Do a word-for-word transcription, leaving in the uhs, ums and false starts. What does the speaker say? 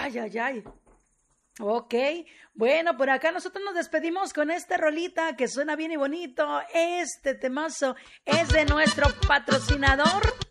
Ay, ay, ay. Ok, bueno, por acá nosotros nos despedimos con esta rolita que suena bien y bonito. Este temazo es de nuestro patrocinador